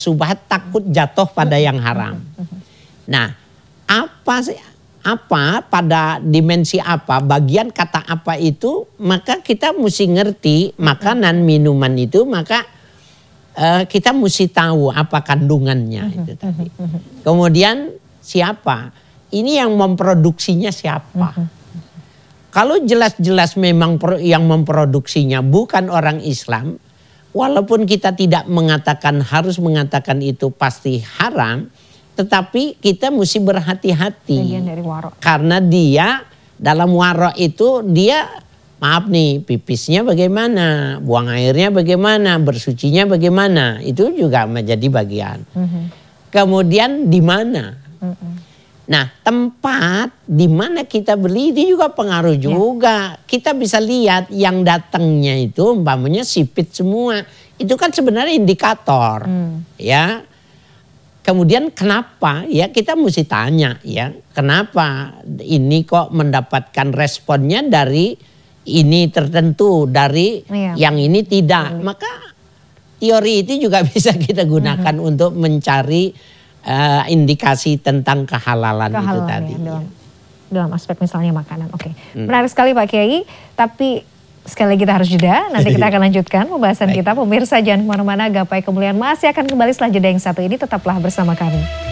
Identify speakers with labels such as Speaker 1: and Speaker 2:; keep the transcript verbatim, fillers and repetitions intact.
Speaker 1: Subhat takut jatuh pada yang haram. Nah, apa sih? Apa pada dimensi apa, bagian kata apa itu, maka kita mesti ngerti makanan minuman itu, maka uh, kita mesti tahu apa kandungannya itu tadi. Kemudian siapa? Ini yang memproduksinya siapa? Kalau jelas-jelas memang yang memproduksinya bukan orang Islam, walaupun kita tidak mengatakan harus mengatakan itu pasti haram, tetapi kita mesti berhati-hati.
Speaker 2: Bagian dari warok.
Speaker 1: Karena dia dalam warok itu dia maaf nih pipisnya bagaimana, buang airnya bagaimana, bersucinya bagaimana, itu juga menjadi bagian. Mm-hmm. Kemudian di mana? Mm-hmm. Nah, tempat di mana kita beli itu juga pengaruh juga. Yeah. Kita bisa lihat yang datangnya itu umpamanya sipit semua. Itu kan sebenarnya indikator. Mm. Ya. Kemudian kenapa? Ya kita mesti tanya ya. Kenapa ini kok mendapatkan responnya dari ini tertentu, dari yeah. yang ini tidak. Yeah. Maka teori itu juga bisa kita gunakan mm-hmm. untuk mencari Uh, indikasi tentang kehalalan, kehalalan itu tadi.
Speaker 2: Ya, dalam, dalam aspek misalnya makanan. Oke, hmm. menarik sekali Pak Kiai. Tapi sekali lagi kita harus jeda. Nanti kita akan lanjutkan pembahasan kita. Pemirsa jangan kemana-mana. Gapai Kemuliaan masih akan kembali setelah jeda yang satu ini. Tetaplah bersama kami.